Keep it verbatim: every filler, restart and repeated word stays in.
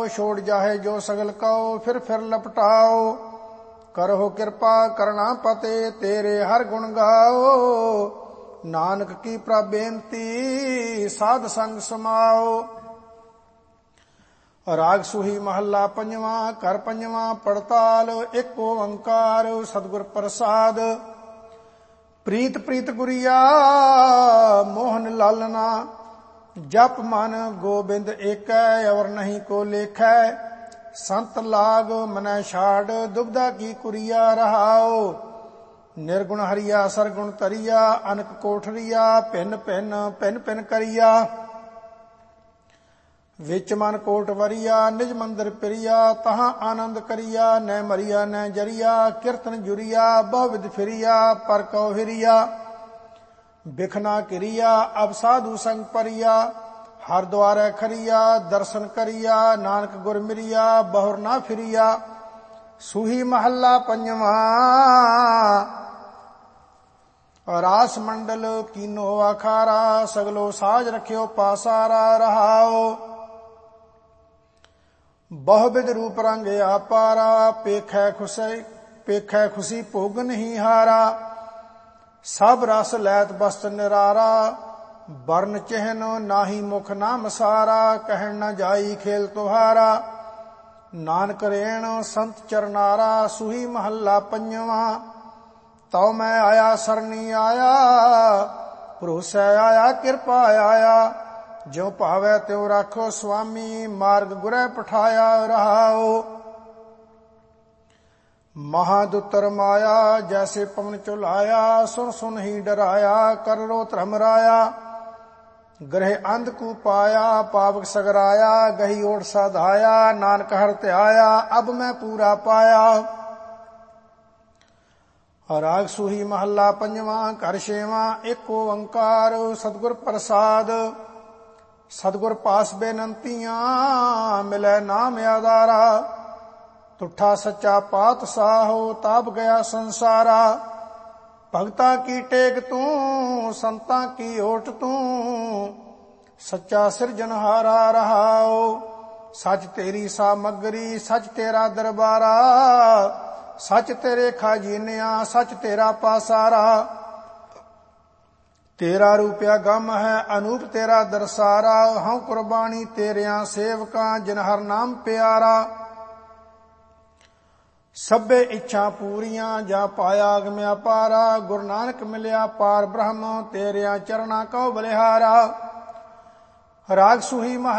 ਜਾਓ, ਛੋੜ ਜਾਹੇ ਜੋ ਸਗਲ ਕਉ, ਫਿਰ ਫਿਰ ਲਪਟਾਓ। ਕਰੋ ਕਿਰਪਾ ਕਰਣਾ ਪਤੇ, ਤੇਰੇ ਹਰ ਗੁਣ ਗਾਓ। ਨਾਨਕ ਕੀ ਪ੍ਰਭ ਬੇਨਤੀ, ਸਾਧ ਸੰਗ ਸਮਾਓ। ਰਾਗ ਸੂਹੀ ਮਹੱਲਾ ਪੰਜਵਾਂ। ਘਰ ਪੰਜਵਾਂ ਪੜਤਾਲ। ਇੱਕ ਓੰਕਾਰ ਸਤਿਗੁਰ ਪ੍ਰਸਾਦ। ਪ੍ਰੀਤ ਪ੍ਰੀਤ ਗੁਰੀਆ ਮੋਹਨ ਲਾਲਨਾ, ਜਪ ਮਨ ਗੋਬਿੰਦ ਏਕੈ, ਅਵਰ ਨਹੀਂ ਕੋ ਲੇਖੈ। ਸੰਤ ਲਾਗ ਮਨੈ ਛਾੜ, ਦੁਬਦਾ ਕੀ ਕੁਰੀਆ ਰਹਾਓ। ਨਿਰਗੁਣ ਹਰੀਆ ਸਰਗੁਣ ਤਰੀਆ, ਅਨਕ ਕੋਠਰੀਆ ਭਿੰਨ ਭਿੰਨ ਭਿੰਨ ਭਿੰਨ ਕਰੀਆ। ਵਿੱਚ ਮਨ ਕੋਟ ਵਰੀਆ, ਨਿਜ ਮੰਦਰ ਪ੍ਰਿਆ, ਤਹਾਂ ਆਨੰਦ ਕਰੀਆ। ਨੈ ਮਰੀਆ ਨੈ ਜਰੀਆ, ਕੀਰਤਨ ਜੁਰੀਆ, ਬਹੁ ਵਿਧ ਫਿਰੀਆ, ਪਰ ਕਉ ਹਿਰੀਆ। ਬਿਖਨਾ ਕਿਰੀਆ, ਅਬ ਸਾਧੂ ਸੰਗ ਪਰੀਆ, ਹਰ ਦੁਆਰੈ ਖਰੀਆ, ਦਰਸ਼ਨ ਕਰੀਆ। ਨਾਨਕ ਗੁਰ ਮਿਰੀਆ, ਬਹੁਰ ਨਾ ਫਿਰੀਆ। ਸੂਹੀ ਮਹੱਲਾ ਪੰਜਵਾਂ। ਰਾਸ ਮੰਡਲ ਕੀਨੋ ਆਖਾਰਾ, ਸਗਲੋ ਸਾਜ ਰਖਿਓ ਪਾਸਾਰਾ ਰਹਾਓ। ਬਹੁ ਵਿਧ ਰੂਪ ਰੰਗ ਆਪਾਰਾ, ਪੇਖੈ ਖੁਸ਼ੀ ਪੇਖੈ ਖੁਸ਼ੀ ਭੋਗ ਨਹੀਂ ਹਾਰਾ। ਸਭ ਰਸ ਲੈਤ ਬਸਤ ਨਿਰਾਰਾ, ਬਰਨ ਚਿਹਨ ਨਾਹੀ ਮੁਖ ਨਾਮ ਸਾਰਾ। ਕਹਿਣ ਨ ਜਾਈ ਖੇਲ ਤੁਹਾਰਾ, ਨਾਨਕ ਰੇਣ ਸੰਤ ਚਰਨਾਰਾ। ਸੂਹੀ ਮਹੱਲਾ ਪੰਜਵਾਂ। ਤਉ ਮੈਂ ਆਇਆ ਸਰਨੀ ਆਇਆ, ਭਰੋਸੈ ਆਇਆ ਕਿਰਪਾ ਆਇਆ। ਜਿਉ ਭਾਵੈ ਤਿਉ ਰਾਖੋ ਸੁਆਮੀ, ਮਾਰਗ ਗੁਰੈ ਪਠਾਇਆ ਰਹਾਓ। ਮਹਾਦੁੱਤਰ ਮਾਇਆ ਜੈਸੇ ਪਵਨ ਝੁਲਾਇਆ, ਸੁਨ ਸੁਨ ਹੀ ਡਰਾਇਆ। ਕਰ ਰੋ ਧਰਮ ਰਾਇਆ, ਗ੍ਰਹਿ ਅੰਧ ਕੂ ਪਾਇਆ। ਪਾਵਕ ਸਗਰਾਇਆ, ਗਹੀ ਓਟ ਸਾਧਾਇਆ। ਨਾਨਕ ਹਰ ਧਿਆਇਆ, ਅਬ ਮੈਂ ਪੂਰਾ ਪਾਇਆ। ਰਾਗ ਸੂਹੀ ਮਹੱਲਾ ਪੰਜਵਾਂ। ਘਰ ਛੇਵਾਂ। ਇੱਕ ਓੰਕਾਰ ਸਤਿਗੁਰ ਪ੍ਰਸਾਦ। ਸਤਿਗੁਰ ਪਾਸ ਬੇਨੰਤੀਆਂ, ਮਿਲੈ ਨਾਮ ਆਧਾਰਾ। ਤੁਠਾ ਸੱਚਾ ਪਾਤਸ਼ਾਹੋ, ਤਾਪ ਗਿਆ ਸੰਸਾਰਾ। ਭਗਤਾਂ ਕੀ ਟੇਕ ਤੂੰ, ਸੰਤਾਂ ਕੀ ਓਟ ਤੂੰ, ਸੱਚਾ ਸਿਰਜਨਹਾਰਾ ਰਹਾਓ। ਸੱਚ ਤੇਰੀ ਸਾਮਗਰੀ, ਸੱਚ ਤੇਰਾ ਦਰਬਾਰਾ। ਸੱਚ ਤੇਰੇ ਖਾਜੀਨਿਆ, ਸੱਚ ਤੇਰਾ ਪਾਸਾਰਾ। ਤੇਰਾ ਰੂਪਿਆ ਗਮ ਹੈ, ਅਨੂਪ ਤੇਰਾ ਦਰਸਾਰਾ। ਹਉ ਕੁਰਬਾਨੀ ਤੇਰਿਆਂ ਸੇਵਕਾਂ, ਜਿਨ ਹਰ ਨਾਮ ਪਿਆਰਾ। ਸਭੇ ਇੱਛਾ ਪੂਰੀਆਂ, ਜਾ ਪਾਇਆ ਅਗਮ ਅਪਾਰਾ। ਗੁਰੂ ਨਾਨਕ ਮਿਲਿਆ ਪਾਰ ਬ੍ਰਹਮ, ਤੇਰਿਆਂ ਚਰਣਾ ਕਉ ਬਲਿਹਾਰਾ। ਰਾਗ ਸੂਹੀ ਮਹੱਲਾ